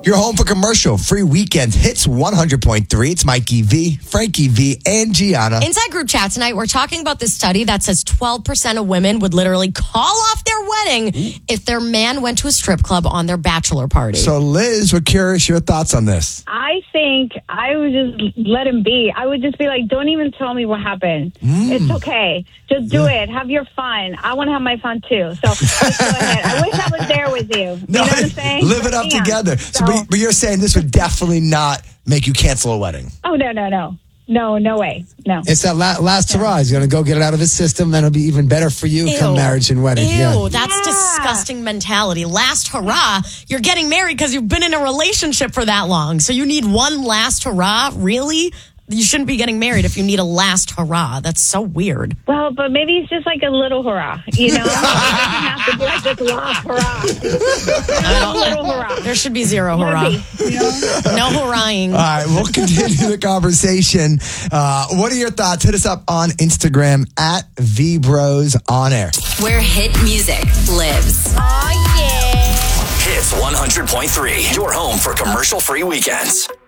You're home for commercial free weekends. Hits 100.3. It's Mikey V, Frankie V, and Gianna. Inside group chat tonight, we're talking about this study that says 12% of women would literally call off their wedding if their man went to a strip club on their bachelor party. So, Liz, we're curious your thoughts on this. I think I would just let him be. I would just be like, don't even tell me what happened. It's okay. Just do it. Have your fun. I want to have my fun too. So just go ahead. I wish I was there with you. You know what I'm saying? Live it up together. So, but you're saying this would definitely not make you cancel a wedding. Oh, no. No way. No. It's that last hurrah. He's going to go get it out of his system. Then it'll be even better for you come marriage and wedding. That's disgusting mentality. Last hurrah. You're getting married because you've been in a relationship for that long. So you need one last hurrah? Really? You shouldn't be getting married if you need a last hurrah. That's so weird. Well, but maybe it's just like a little hurrah, you know? It doesn't have to be like this last hurrah. A little hurrah. There should be zero hurrah. No hurrahing. All right, we'll continue the conversation. What are your thoughts? Hit us up on Instagram at VBrosOnAir. Where hit music lives. Oh, yeah. Hits 100.3. Your home for commercial-free weekends.